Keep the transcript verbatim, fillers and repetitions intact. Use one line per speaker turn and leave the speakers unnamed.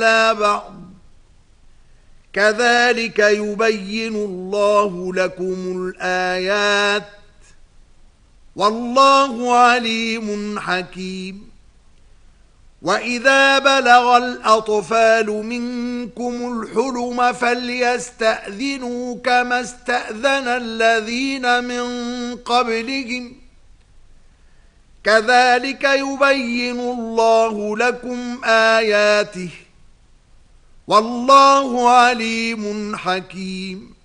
على بعض كذلك يبين الله لكم الآيات والله عليم حكيم. وإذا بلغ الأطفال منكم الحلم فليستأذنوا كما استأذن الذين من قبلهم كذلك يبين الله لكم آياته والله عليم حكيم.